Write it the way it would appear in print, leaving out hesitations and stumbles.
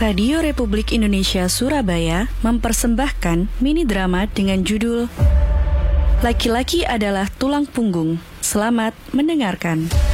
Radio Republik Indonesia Surabaya mempersembahkan mini drama dengan judul Laki-laki adalah tulang punggung. Selamat mendengarkan.